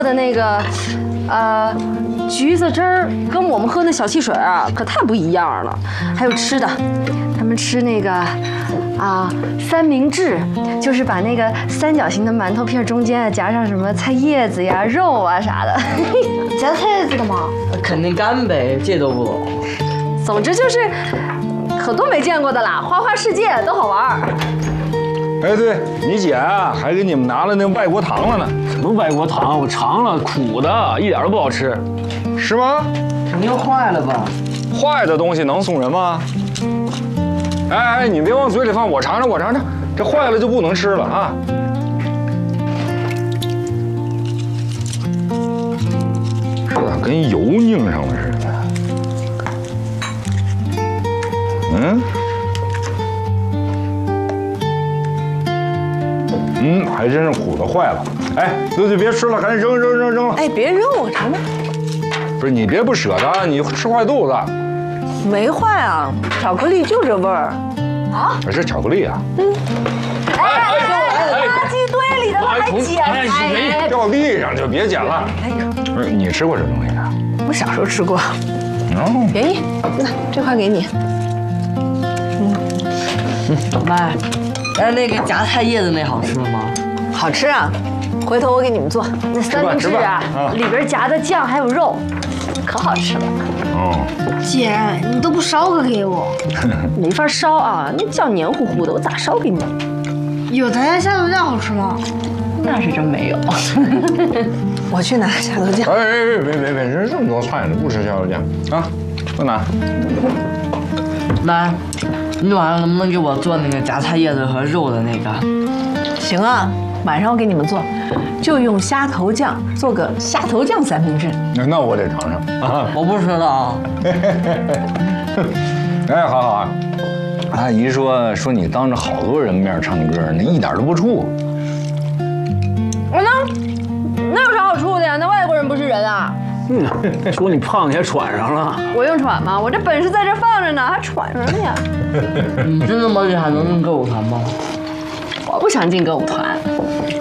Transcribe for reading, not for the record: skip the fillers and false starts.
的那个，橘子汁儿跟我们喝那小汽水啊，可太不一样了。还有吃的，他们吃那个三明治，就是把那个三角形的馒头片中间夹上什么菜叶子呀、肉啊啥的。 夹菜叶子的吗？ 肯定干呗，这都不懂。 总之就是可多没见过的啦，花花世界都好玩。 哎，对你姐啊，还给你们拿了那外国糖了呢。 什么外国糖？我尝了，苦的，一点都不好吃。 是吗？ 肯定坏了吧？ 坏的东西能送人吗？哎，你别往嘴里放，我尝尝，我尝尝。这坏了就不能吃了啊。这咋跟油拧上了似的？还真是苦的坏了。哎，就别吃了，赶紧扔了。 哎，别扔，我尝尝。 不是你别不舍得，你吃坏肚子。 没坏啊，巧克力就这味儿。 啊？ 是巧克力啊。 垃圾堆里的还捡？ 掉地上就别捡了。不是你吃过这东西啊？ 我小时候吃过。 哦， 便宜，那这块给你。 妈，那个夹菜叶子那好吃吗？ 好吃啊，回头我给你们做。 那三明治啊，里边夹的酱还有肉，可好吃了。 哦， 姐，你都不烧个给我？ 没法烧啊，那酱黏糊糊的，我咋烧给你？ 有咱家虾头酱好吃吗？ 那是真没有。 我去拿虾头酱。 哎，别，人这么多菜呢，不吃虾头酱啊？不拿。 妈，你晚上能不能给我做那个夹菜叶子和肉的那个？ 行啊，晚上我给你们做，就用虾头酱做个虾头酱三明治。 那我得尝尝啊！ 我不知道。 哎，好啊。阿姨说你当着好多人面唱歌，那一点都不怵。 那有啥好处的呀？那外国人不是人啊？ 说你胖，你还喘上了。 我用喘吗？我这本事在这放着呢，还喘什么呀？ 你真的吗？你还能进歌舞团吗？ 我不想进歌舞团。